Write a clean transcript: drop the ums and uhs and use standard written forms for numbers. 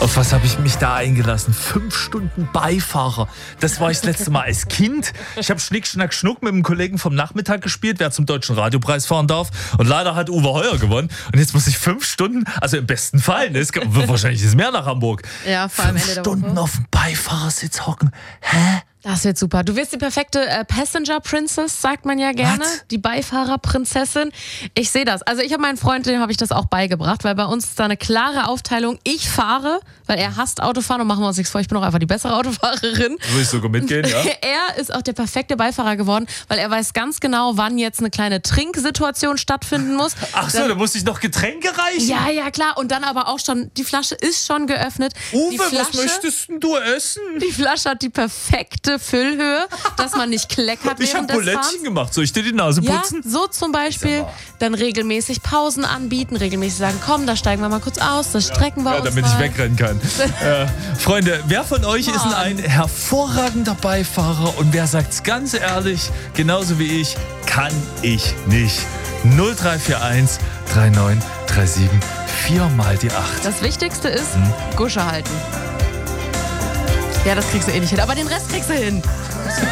Auf was habe ich mich da eingelassen? 5 Stunden Beifahrer. Das war ich das letzte Mal als Kind. Ich habe Schnick, Schnack, Schnuck mit einem Kollegen vom Nachmittag gespielt, wer zum Deutschen Radiopreis fahren darf. Und leider hat Uwe Heuer gewonnen. Und jetzt muss ich 5 Stunden, also im besten Fall, ne? Wahrscheinlich ist es mehr nach Hamburg. Ja, vor allem 5 Stunden auf dem Beifahrersitz hocken. Hä? Das wird super. Du wirst die perfekte Passenger Princess, sagt man ja gerne. Was? Die Beifahrerprinzessin. Ich sehe das. Also ich habe meinen Freund, dem habe ich das auch beigebracht, weil bei uns ist da eine klare Aufteilung. Ich fahre, weil er hasst Autofahren und machen wir uns nichts vor, ich bin auch einfach die bessere Autofahrerin. Würde ich sogar mitgehen, ja? Er ist auch der perfekte Beifahrer geworden, weil er weiß ganz genau, wann jetzt eine kleine Trinksituation stattfinden muss. Ach so, da muss ich noch Getränke reichen? Ja, klar. Und dann aber auch schon, die Flasche ist schon geöffnet. Uwe, was möchtest denn du essen? Die Flasche hat die perfekte Füllhöhe, dass man nicht kleckert Ich habe während des Fahrens. Bulettchen gemacht. Soll ich dir die Nase putzen? Ja, so zum Beispiel. Dann regelmäßig Pausen anbieten, regelmäßig sagen, komm, da steigen wir mal kurz aus, das strecken wir uns damit mal. ich wegrennen kann. Freunde, wer von euch ist denn ein hervorragender Beifahrer und wer sagt's ganz ehrlich, genauso wie ich, kann ich nicht. 0341 3937 4 mal die 8. Das Wichtigste ist, Gusche halten. Ja, das kriegst du eh nicht hin, aber den Rest kriegst du hin.